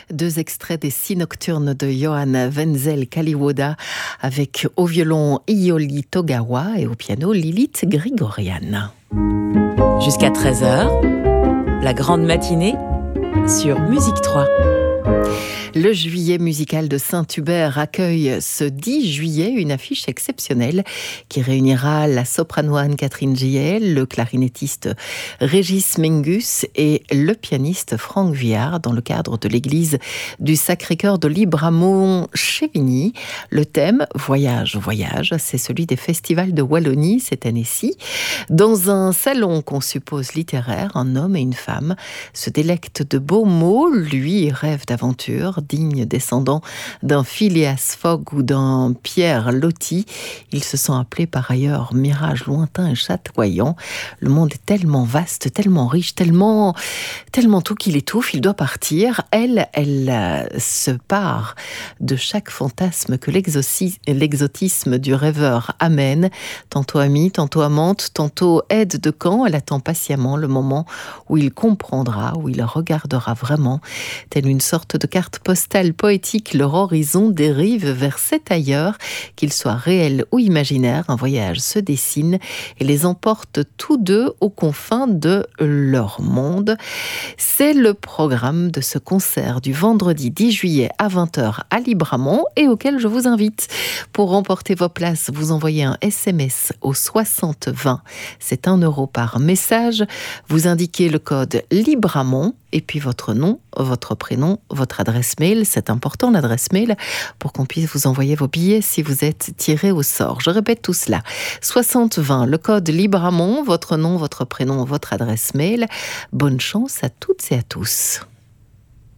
2 extraits des 6 nocturnes de Johann Wenzel Kaliwoda avec au violon Ioli Togawa et au piano Lilith Grigorian. Jusqu'à 13h, la grande matinée sur Musique 3. Le juillet musical de Saint-Hubert accueille ce 10 juillet une affiche exceptionnelle qui réunira la soprano Anne-Catherine Giel, le clarinettiste Régis Mengus et le pianiste Franck Viard dans le cadre de l'église du Sacré-Cœur de Libramont-Chevigny. Le thème « Voyage, voyage », c'est celui des festivals de Wallonie cette année-ci. Dans un salon qu'on suppose littéraire, un homme et une femme se délectent de beaux mots, lui rêve d'aventure, digne descendant d'un Phileas Fogg ou d'un Pierre Loti. Ils se sont appelés par ailleurs mirage lointain et chatoyant. Le monde est tellement vaste, tellement riche, tellement tout qu'il étouffe, il doit partir. Elle se part de chaque fantasme que l'exotisme du rêveur amène. Tantôt amie, tantôt amante, tantôt aide de camp. Elle attend patiemment le moment où il comprendra, où il regardera vraiment. Telle une sorte de carte postale poétique, leur horizon dérive vers cet ailleurs, qu'il soit réel ou imaginaire. Un voyage se dessine et les emporte tous deux aux confins de leur monde. C'est le programme de ce concert du vendredi 10 juillet à 20h à Libramont et auquel je vous invite. Pour remporter vos places, vous envoyez un SMS au 6020. C'est 1 € par message. Vous indiquez le code Libramont et puis votre nom, votre prénom, votre adresse mail. C'est important, l'adresse mail, pour qu'on puisse vous envoyer vos billets si vous êtes tiré au sort. Je répète tout cela. 6020, le code Libramont, votre nom, votre prénom, votre adresse mail. Bonne chance à toutes et à tous.